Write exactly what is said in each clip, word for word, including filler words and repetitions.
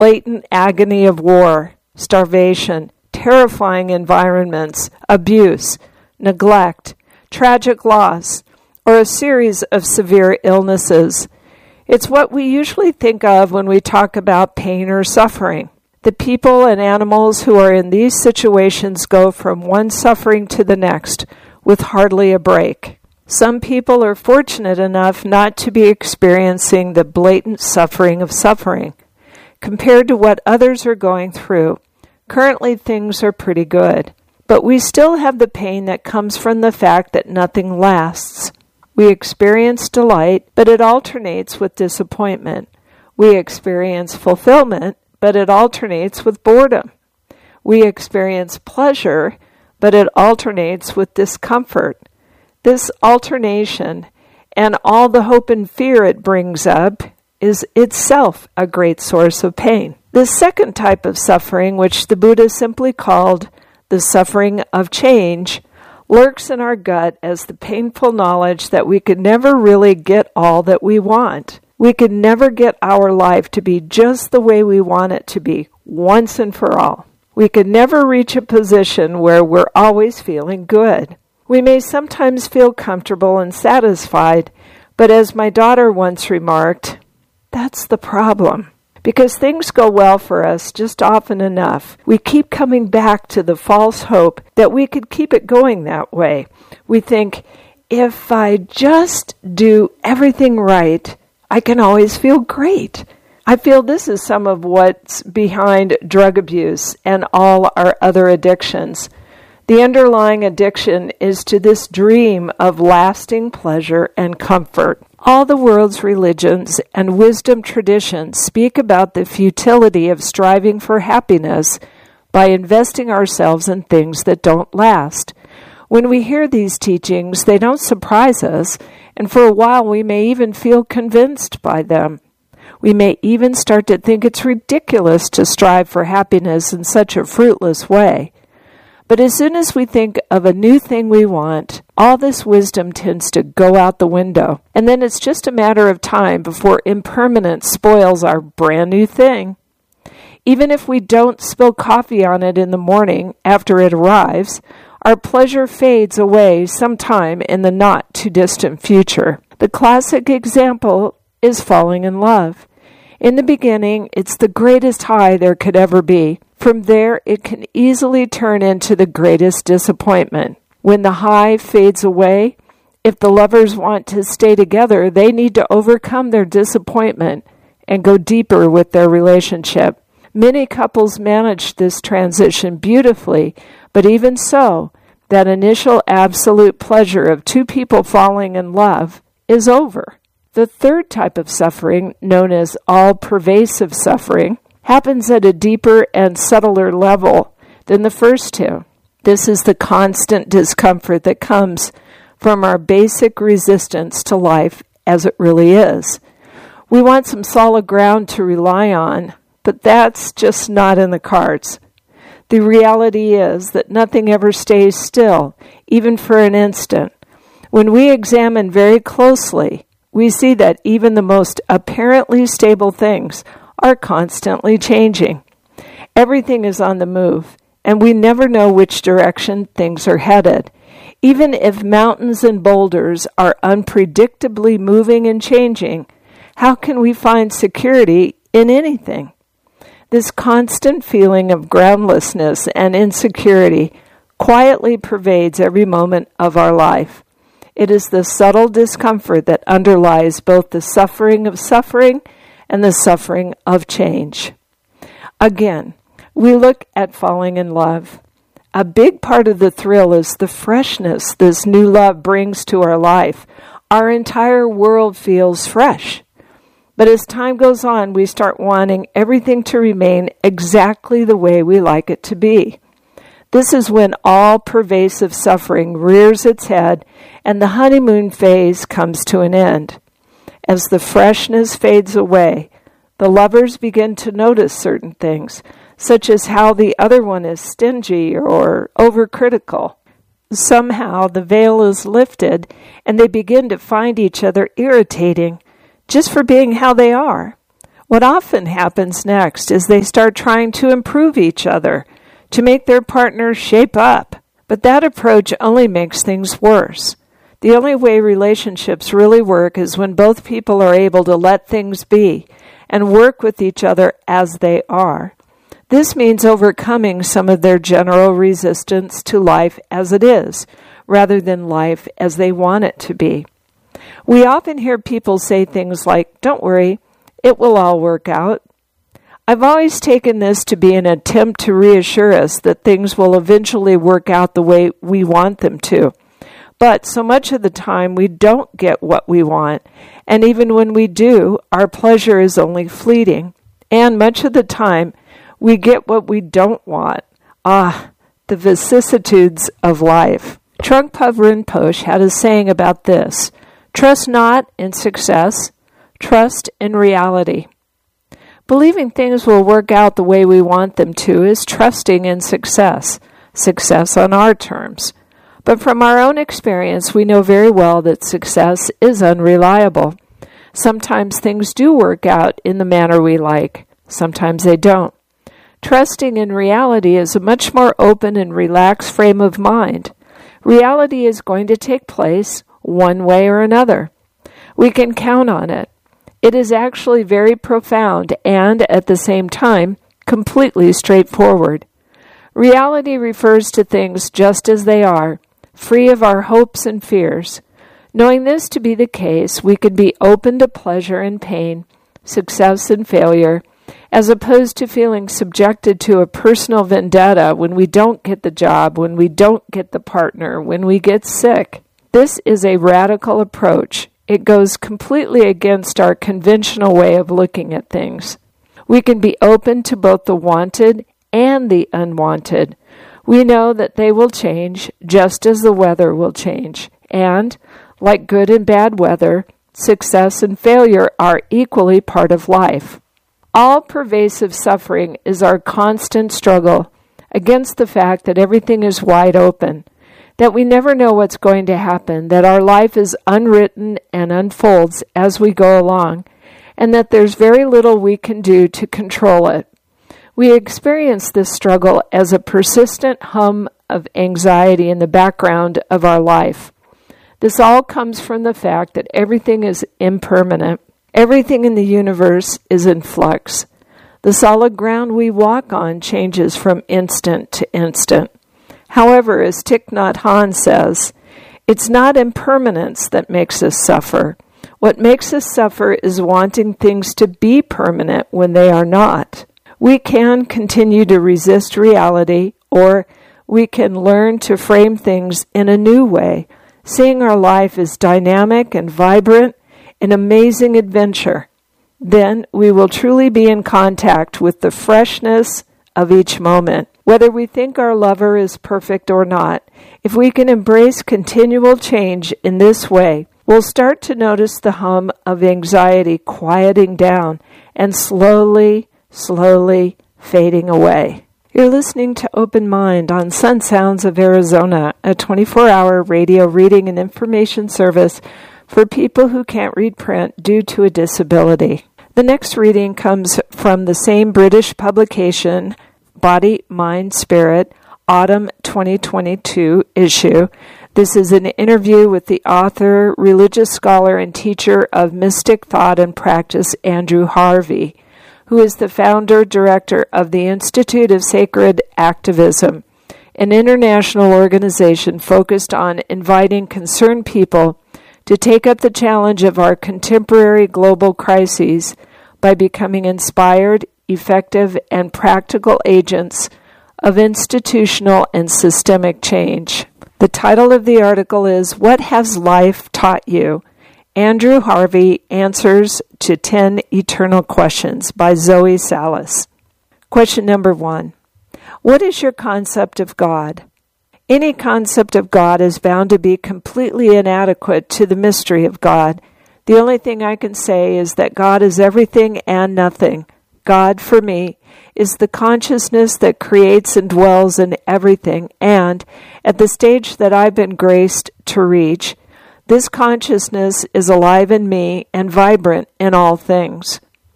blatant agony of war, starvation, terrifying environments, abuse, neglect, tragic loss, or a series of severe illnesses. It's what we usually think of when we talk about pain or suffering. The people and animals who are in these situations go from one suffering to the next with hardly a break. Some people are fortunate enough not to be experiencing the blatant suffering of suffering. Compared to what others are going through, currently things are pretty good. But we still have the pain that comes from the fact that nothing lasts. We experience delight, but it alternates with disappointment. We experience fulfillment, but it alternates with boredom. We experience pleasure, but it alternates with discomfort. This alternation and all the hope and fear it brings up is itself a great source of pain. The second type of suffering, which the Buddha simply called the suffering of change, lurks in our gut as the painful knowledge that we could never really get all that we want. We could never get our life to be just the way we want it to be, once and for all. We could never reach a position where we're always feeling good. We may sometimes feel comfortable and satisfied, but as my daughter once remarked, that's the problem. Because things go well for us just often enough, we keep coming back to the false hope that we could keep it going that way. We think, if I just do everything right, I can always feel great. I feel this is some of what's behind drug abuse and all our other addictions. The underlying addiction is to this dream of lasting pleasure and comfort. All the world's religions and wisdom traditions speak about the futility of striving for happiness by investing ourselves in things that don't last. When we hear these teachings, they don't surprise us, and for a while we may even feel convinced by them. We may even start to think it's ridiculous to strive for happiness in such a fruitless way. But as soon as we think of a new thing we want, all this wisdom tends to go out the window. And then it's just a matter of time before impermanence spoils our brand new thing. Even if we don't spill coffee on it in the morning after it arrives, our pleasure fades away sometime in the not too distant future. The classic example is falling in love. In the beginning, it's the greatest high there could ever be. From there, it can easily turn into the greatest disappointment. When the high fades away, if the lovers want to stay together, they need to overcome their disappointment and go deeper with their relationship. Many couples manage this transition beautifully, but even so, that initial absolute pleasure of two people falling in love is over. The third type of suffering, known as all-pervasive suffering, happens at a deeper and subtler level than the first two. This is the constant discomfort that comes from our basic resistance to life as it really is. We want some solid ground to rely on, but that's just not in the cards. The reality is that nothing ever stays still, even for an instant. When we examine very closely, we see that even the most apparently stable things are constantly changing. Everything is on the move, and we never know which direction things are headed. Even if mountains and boulders are unpredictably moving and changing, how can we find security in anything? This constant feeling of groundlessness and insecurity quietly pervades every moment of our life. It is the subtle discomfort that underlies both the suffering of suffering and the suffering of change. Again, we look at falling in love. A big part of the thrill is the freshness this new love brings to our life. Our entire world feels fresh. But as time goes on, we start wanting everything to remain exactly the way we like it to be. This is when all-pervasive suffering rears its head and the honeymoon phase comes to an end. As the freshness fades away, the lovers begin to notice certain things, such as how the other one is stingy or overcritical. Somehow the veil is lifted and they begin to find each other irritating just for being how they are. What often happens next is they start trying to improve each other, to make their partner shape up. But that approach only makes things worse. The only way relationships really work is when both people are able to let things be and work with each other as they are. This means overcoming some of their general resistance to life as it is, rather than life as they want it to be. We often hear people say things like, "Don't worry, it will all work out." I've always taken this to be an attempt to reassure us that things will eventually work out the way we want them to. But so much of the time we don't get what we want, and even when we do, our pleasure is only fleeting. And much of the time, we get what we don't want. Ah, the vicissitudes of life. Trungpa Rinpoche had a saying about this: trust not in success, trust in reality. Believing things will work out the way we want them to is trusting in success, success on our terms. But from our own experience, we know very well that success is unreliable. Sometimes things do work out in the manner we like. Sometimes they don't. Trusting in reality is a much more open and relaxed frame of mind. Reality is going to take place one way or another. We can count on it. It is actually very profound and, at the same time, completely straightforward. Reality refers to things just as they are, free of our hopes and fears. Knowing this to be the case, we can be open to pleasure and pain, success and failure, as opposed to feeling subjected to a personal vendetta when we don't get the job, when we don't get the partner, when we get sick. This is a radical approach. It goes completely against our conventional way of looking at things. We can be open to both the wanted and the unwanted. We know that they will change just as the weather will change. And, like good and bad weather, success and failure are equally part of life. All pervasive suffering is our constant struggle against the fact that everything is wide open, that we never know what's going to happen, that our life is unwritten and unfolds as we go along, and that there's very little we can do to control it. We experience this struggle as a persistent hum of anxiety in the background of our life. This all comes from the fact that everything is impermanent. Everything in the universe is in flux. The solid ground we walk on changes from instant to instant. However, as Thich Nhat Hanh says, it's not impermanence that makes us suffer. What makes us suffer is wanting things to be permanent when they are not. We can continue to resist reality, or we can learn to frame things in a new way, seeing our life as dynamic and vibrant, an amazing adventure. Then we will truly be in contact with the freshness of each moment. Whether we think our lover is perfect or not, if we can embrace continual change in this way, we'll start to notice the hum of anxiety quieting down and slowly, slowly fading away. You're listening to Open Mind on Sun Sounds of Arizona, a twenty-four hour radio reading and information service for people who can't read print due to a disability. The next reading comes from the same British publication, Body, Mind, Spirit, Autumn twenty twenty-two issue. This is an interview with the author, religious scholar, and teacher of mystic thought and practice, Andrew Harvey, who is the founder director of the Institute of Sacred Activism, an international organization focused on inviting concerned people to take up the challenge of our contemporary global crises by becoming inspired, effective, and practical agents of institutional and systemic change. The title of the article is What Has Life Taught You? Andrew Harvey Answers to ten Eternal Questions by Zoe Salas. Question number one. What is your concept of God? Any concept of God is bound to be completely inadequate to the mystery of God. The only thing I can say is that God is everything and nothing. God, for me, is the consciousness that creates and dwells in everything, and, at the stage that I've been graced to reach, this consciousness is alive in me and vibrant in all things.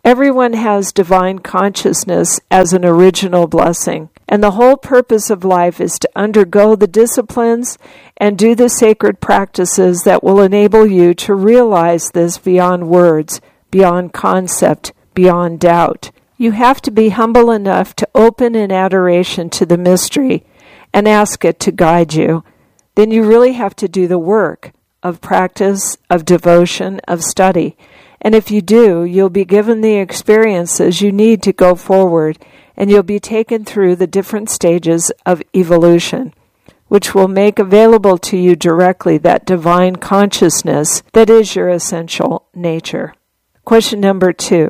Everyone has divine consciousness as an original blessing, and the whole purpose of life is to undergo the disciplines and do the sacred practices that will enable you to realize this beyond words, beyond concept, beyond doubt. You have to be humble enough to open in adoration to the mystery and ask it to guide you. Then you really have to do the work of practice, of devotion, of study. And if you do, you'll be given the experiences you need to go forward, and you'll be taken through the different stages of evolution, which will make available to you directly that divine consciousness that is your essential nature. Question number two.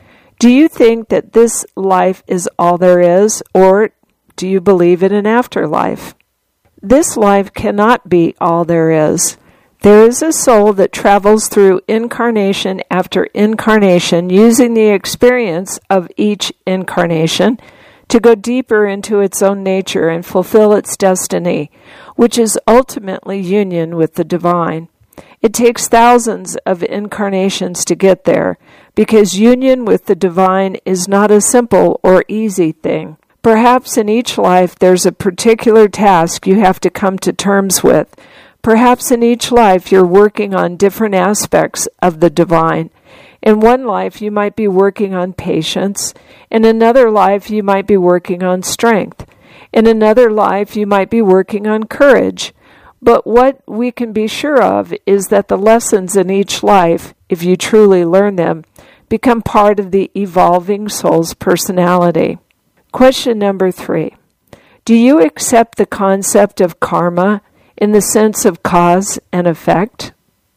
Do you think that this life is all there is, or do you believe in an afterlife? This life cannot be all there is. There is a soul that travels through incarnation after incarnation, using the experience of each incarnation to go deeper into its own nature and fulfill its destiny, which is ultimately union with the divine. It takes thousands of incarnations to get there, because union with the divine is not a simple or easy thing. Perhaps in each life there's a particular task you have to come to terms with. Perhaps in each life you're working on different aspects of the divine. In one life you might be working on patience. In another life you might be working on strength. In another life you might be working on courage. But what we can be sure of is that the lessons in each life, if you truly learn them, become part of the evolving soul's personality. Question number three. Do you accept the concept of karma in the sense of cause and effect?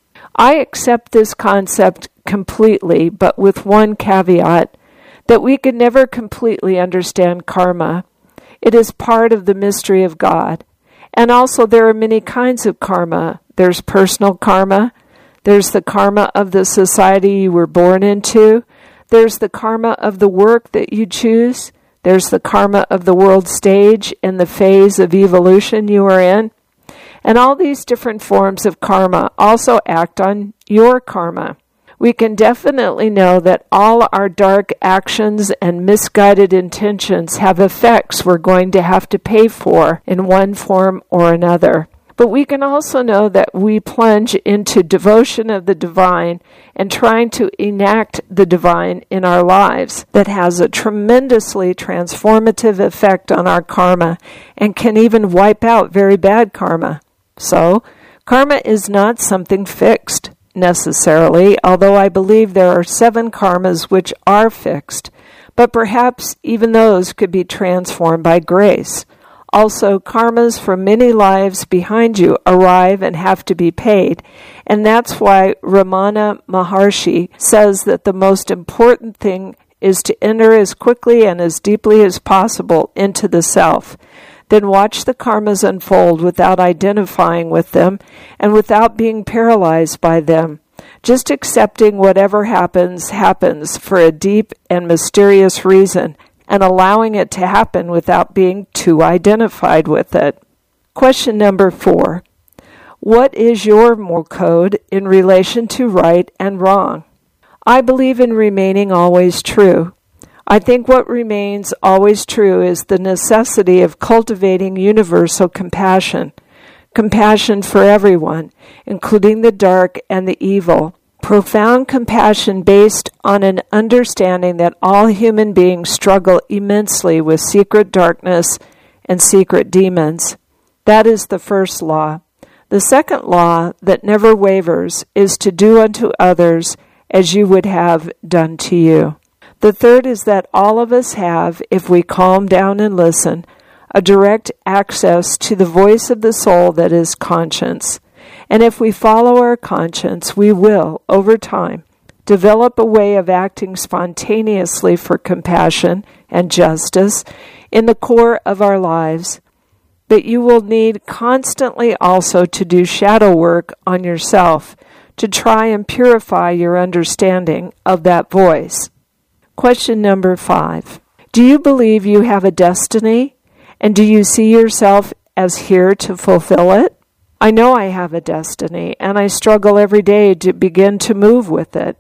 I accept this concept completely, but with one caveat, that we can never completely understand karma. It is part of the mystery of God. And also there are many kinds of karma. There's personal karma. There's the karma of the society you were born into. There's the karma of the work that you choose. There's the karma of the world stage and the phase of evolution you are in. And all these different forms of karma also act on your karma. We can definitely know that all our dark actions and misguided intentions have effects we're going to have to pay for in one form or another. But we can also know that we plunge into devotion of the divine and trying to enact the divine in our lives that has a tremendously transformative effect on our karma and can even wipe out very bad karma. So, karma is not something fixed necessarily, although I believe there are seven karmas which are fixed, but perhaps even those could be transformed by grace. Also, karmas from many lives behind you arrive and have to be paid, and that's why Ramana Maharshi says that the most important thing is to enter as quickly and as deeply as possible into the self. Then watch the karmas unfold without identifying with them and without being paralyzed by them. Just accepting whatever happens, happens for a deep and mysterious reason, and allowing it to happen without being too identified with it. Question number four. What is your moral code in relation to right and wrong? I believe in remaining always true. I think what remains always true is the necessity of cultivating universal compassion. Compassion for everyone, including the dark and the evil. Profound compassion based on an understanding that all human beings struggle immensely with secret darkness and secret demons. That is the first law. The second law that never wavers is to do unto others as you would have done to you. The third is that all of us have, if we calm down and listen, a direct access to the voice of the soul that is conscience. And if we follow our conscience, we will, over time, develop a way of acting spontaneously for compassion and justice in the core of our lives. But you will need constantly also to do shadow work on yourself to try and purify your understanding of that voice. Question number five. Do you believe you have a destiny? And do you see yourself as here to fulfill it? I know I have a destiny, and I struggle every day to begin to move with it.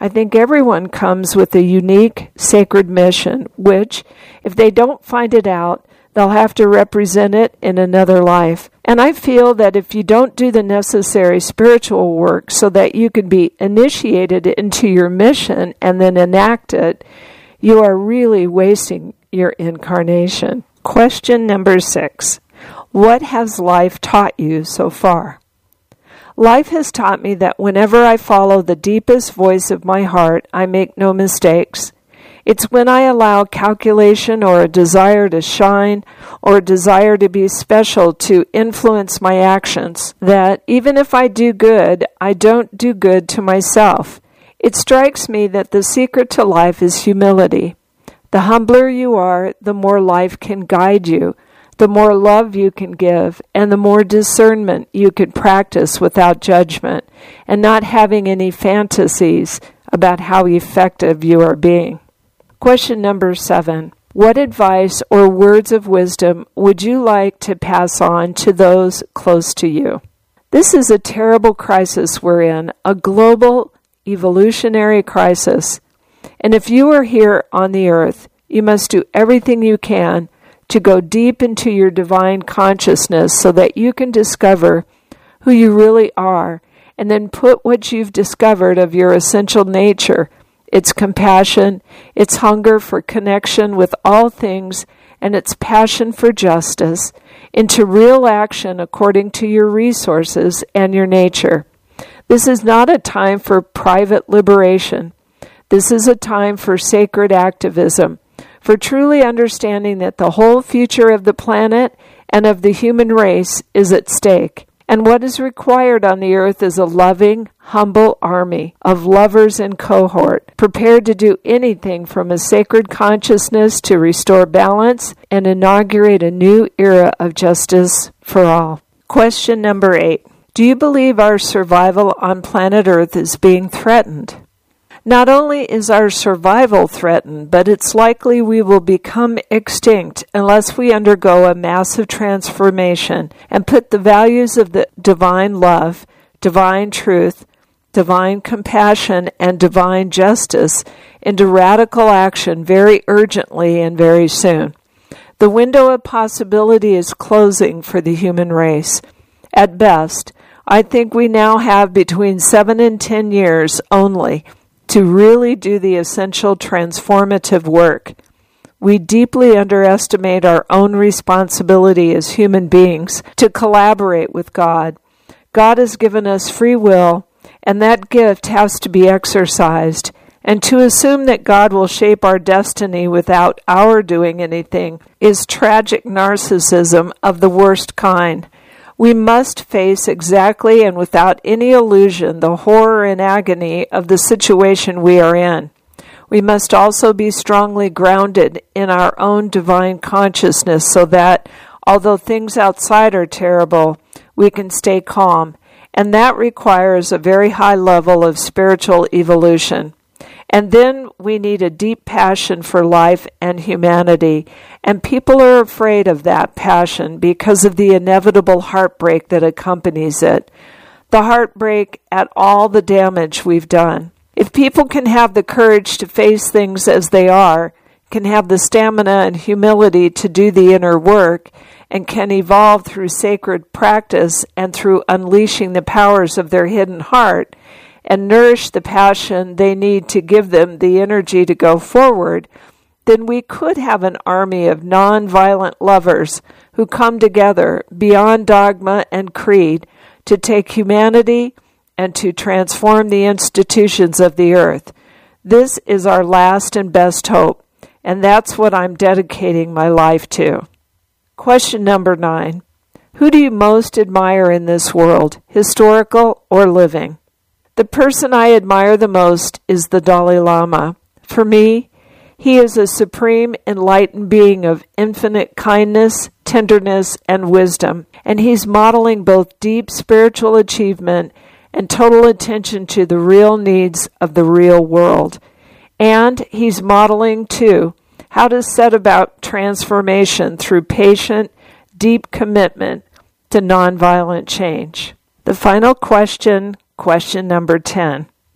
I think everyone comes with a unique, sacred mission, which, if they don't find it out, they'll have to represent it in another life. And I feel that if you don't do the necessary spiritual work so that you can be initiated into your mission and then enact it, you are really wasting your incarnation. Question number six. What has life taught you so far? Life has taught me that whenever I follow the deepest voice of my heart, I make no mistakes. It's when I allow calculation or a desire to shine or a desire to be special to influence my actions that even if I do good, I don't do good to myself. It strikes me that the secret to life is humility. The humbler you are, the more life can guide you, the more love you can give, and the more discernment you can practice without judgment and not having any fantasies about how effective you are being. Question number seven. What advice or words of wisdom would you like to pass on to those close to you? This is a terrible crisis we're in, a global evolutionary crisis. And if you are here on the earth, you must do everything you can to go deep into your divine consciousness so that you can discover who you really are and then put what you've discovered of your essential nature, its compassion, its hunger for connection with all things, and its passion for justice, into real action according to your resources and your nature. This is not a time for private liberation. This is a time for sacred activism, for truly understanding that the whole future of the planet and of the human race is at stake. And what is required on the earth is a loving, humble army of lovers in cohort, prepared to do anything from a sacred consciousness to restore balance and inaugurate a new era of justice for all. Question number eight. Do you believe our survival on planet Earth is being threatened? Not only is our survival threatened, but it's likely we will become extinct unless we undergo a massive transformation and put the values of the divine love, divine truth, divine compassion, and divine justice into radical action very urgently and very soon. The window of possibility is closing for the human race. At best, I think we now have between seven and ten years only to really do the essential transformative work. We deeply underestimate our own responsibility as human beings to collaborate with God. God has given us free will, and that gift has to be exercised. And to assume that God will shape our destiny without our doing anything is tragic narcissism of the worst kind. We must face exactly and without any illusion the horror and agony of the situation we are in. We must also be strongly grounded in our own divine consciousness so that, although things outside are terrible, we can stay calm. And that requires a very high level of spiritual evolution. And then we need a deep passion for life and humanity. And people are afraid of that passion because of the inevitable heartbreak that accompanies it. The heartbreak at all the damage we've done. If people can have the courage to face things as they are, can have the stamina and humility to do the inner work, and can evolve through sacred practice and through unleashing the powers of their hidden heart, and nourish the passion they need to give them the energy to go forward, then we could have an army of non-violent lovers who come together beyond dogma and creed to take humanity and to transform the institutions of the earth. This is our last and best hope, and that's what I'm dedicating my life to. Question number nine. Who do you most admire in this world, historical or living? The person I admire the most is the Dalai Lama. For me, he is a supreme enlightened being of infinite kindness, tenderness, and wisdom, and he's modeling both deep spiritual achievement and total attention to the real needs of the real world. And he's modeling, too, how to set about transformation through patient, deep commitment to nonviolent change. The final question, question number ten.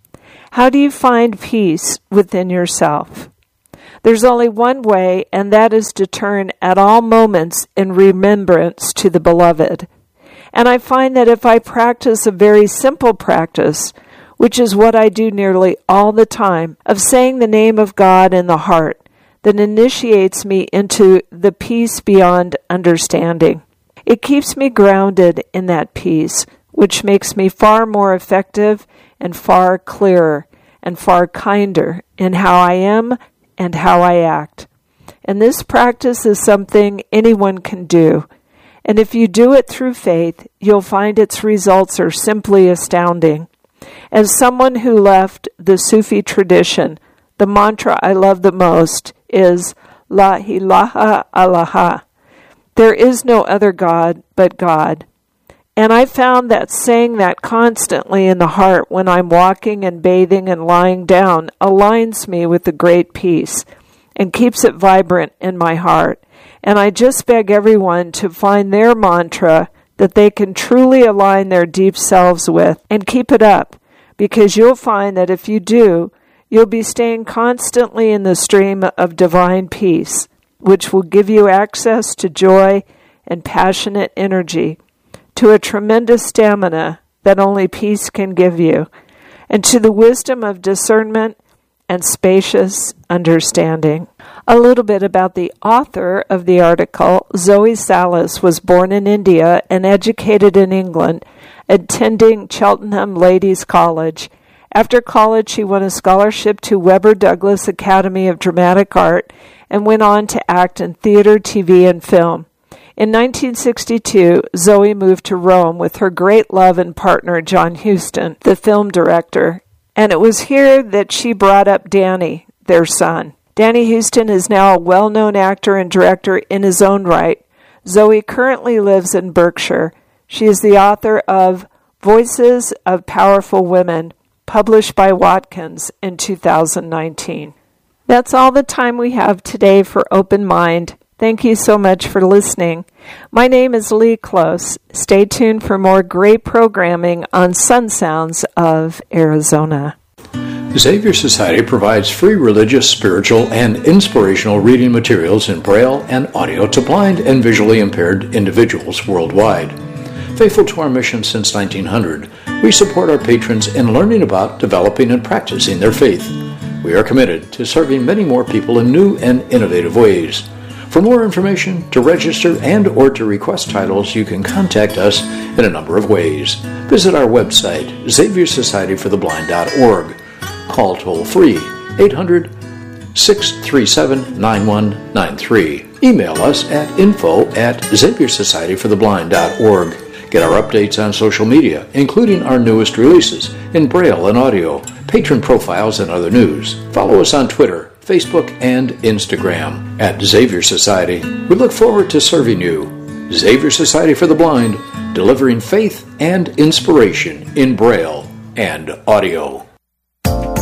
How do you find peace within yourself? There's only one way, and that is to turn at all moments in remembrance to the Beloved. And I find that if I practice a very simple practice, which is what I do nearly all the time, of saying the name of God in the heart, that initiates me into the peace beyond understanding. It keeps me grounded in that peace, which makes me far more effective and far clearer and far kinder in how I am and how I act. And this practice is something anyone can do. And if you do it through faith, you'll find its results are simply astounding. As someone who left the Sufi tradition, the mantra I love the most is La ilaha illallah. There is no other God but God. And I found that saying that constantly in the heart when I'm walking and bathing and lying down aligns me with the great peace and keeps it vibrant in my heart. And I just beg everyone to find their mantra that they can truly align their deep selves with and keep it up, because you'll find that if you do, you'll be staying constantly in the stream of divine peace, which will give you access to joy and passionate energy, to a tremendous stamina that only peace can give you, and to the wisdom of discernment and spacious understanding. A little bit about the author of the article. Zoe Sallis was born in India and educated in England, attending Cheltenham Ladies' College. After college, she won a scholarship to Webber Douglas Academy of Dramatic Art and went on to act in theater, T V, and film. In nineteen sixty-two, Zoe moved to Rome with her great love and partner, John Huston, the film director, and it was here that she brought up Danny, their son. Danny Huston is now a well-known actor and director in his own right. Zoe currently lives in Berkshire. She is the author of Voices of Powerful Women, published by Watkins in two thousand nineteen. That's all the time we have today for Open Mind. Thank you so much for listening. My name is Lee Close. Stay tuned for more great programming on Sun Sounds of Arizona. Xavier Society provides free religious, spiritual, and inspirational reading materials in Braille and audio to blind and visually impaired individuals worldwide. Faithful to our mission since nineteen hundred, we support our patrons in learning about, developing, and practicing their faith. We are committed to serving many more people in new and innovative ways. For more information, to register, and or to request titles, you can contact us in a number of ways. Visit our website, xavier society for the blind dot org. Call toll-free eight hundred, six three seven, nine one nine three. Email us at info at xavier society for the blind dot org. Get our updates on social media, including our newest releases in Braille and audio, patron profiles, and other news. Follow us on Twitter, Facebook, and Instagram at Xavier Society. We look forward to serving you. Xavier Society for the Blind, delivering faith and inspiration in Braille and audio.